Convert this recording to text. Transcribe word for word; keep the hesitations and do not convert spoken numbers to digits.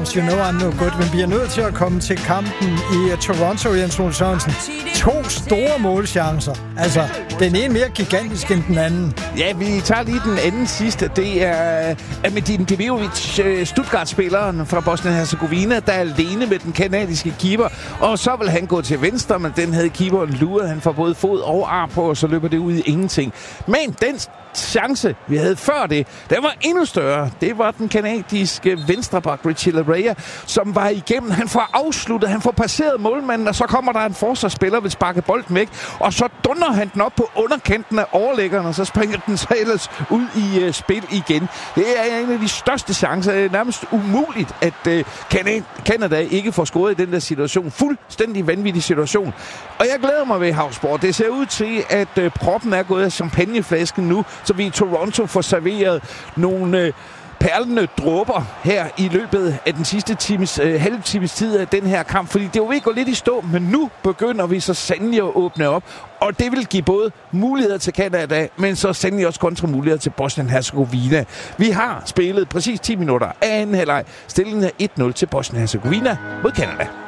Dance, You Know I'm No Good. Men bliver nødt til at komme til kampen i Toronto, Jens Ole Sørensen. To store målchancer. Altså, den ene mere gigantisk end den anden. Ja, vi tager lige den anden sidste. Det er Amedin Demirovic, Stuttgart-spilleren fra Bosnien-Herzegovina, der er alene med den kanadiske keeper. Og så vil han gå til venstre, men den havde keeperen luret. Han får både fod og arm på, og så løber det ud i ingenting. Men den chance, vi havde før det, den var endnu større. Det var den kanadiske venstreback Richie Laryea, som var igennem. Han får afsluttet, han får passeret målmanden, og så kommer der en forsvarsspiller, vil sparke bolden væk, og så dunder han den op på underkanten af overlæggeren, og så springer den så ellers ud i uh, spil igen. Det er en af de største chancer. Det er nærmest umuligt, at uh, Canada ikke får scoret i den der situation. Fuldstændig vanvittig situation. Og jeg glæder mig ved Havsborg. Det ser ud til, at uh, proppen er gået af champagneflasken nu, så vi i Toronto får serveret nogle øh, perlende dråber her i løbet af den sidste times, øh, halve times tid af den her kamp. Fordi det er jo ved at gå lidt i stå, men nu begynder vi så sandelig at åbne op. Og det vil give både muligheder til Canada, men så sandelig også kontramuligheder til Bosnien-Herzegovina. Vi har spillet præcis ti minutter af anden halvleg. Stillingen er et nul til Bosnien-Herzegovina mod Canada.